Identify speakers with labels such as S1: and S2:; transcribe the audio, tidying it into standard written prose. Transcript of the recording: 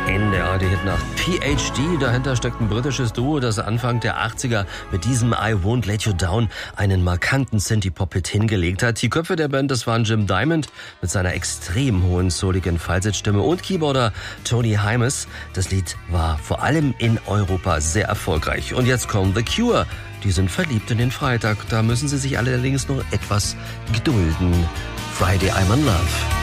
S1: In der ARD-Hitnacht PhD, dahinter steckt ein britisches Duo, das Anfang der 80er mit diesem I Won't Let You Down einen markanten Synthie-Pop-Hit hingelegt hat. Die Köpfe der Band, das waren Jim Diamond mit seiner extrem hohen souligen Falsettstimme und Keyboarder Tony Hymas. Das Lied war vor allem in Europa sehr erfolgreich. Und jetzt kommt The Cure. Die sind verliebt in den Freitag. Da müssen sie sich allerdings noch etwas gedulden. Friday I'm in Love.